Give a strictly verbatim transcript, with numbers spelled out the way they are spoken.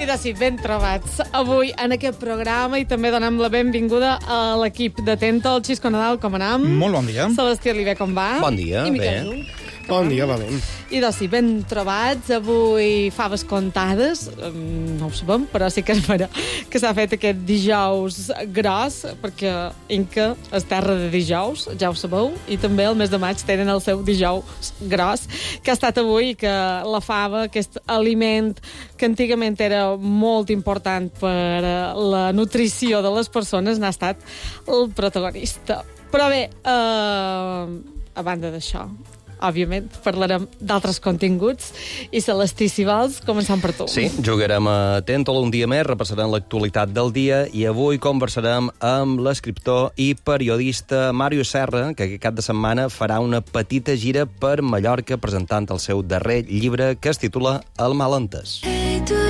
de sí, ben trobats avui en aquest programa i també donem la benvinguda a l'equip d'Atento, el Xisco Nadal, com anam? Molt bon dia. Celestí Oliver, com va? Bon dia, I Miquel bé. Junc. Bon dia, va bé. I doncs sí, ben trobats, avui faves contades, no ho sabem, però sí que es farà que s'ha fet aquest dijous gros, perquè Inca és terra de dijous, ja ho sabeu, i també el mes de maig tenen el seu dijous gros, que ha estat avui, que la fava, aquest aliment que antigament era molt important per la nutrició de les persones, n'ha estat el protagonista. Però bé, eh, a banda d'això, òbviament, parlarem d'altres continguts. I Celestí, si vols, començant per tu. Sí, jugarem a Atento un dia més, repassarem l'actualitat del dia i avui conversarem amb l'escriptor i periodista Màrius Serra, que aquest cap de setmana farà una petita gira per Mallorca presentant el seu darrer llibre que es titula El malentès.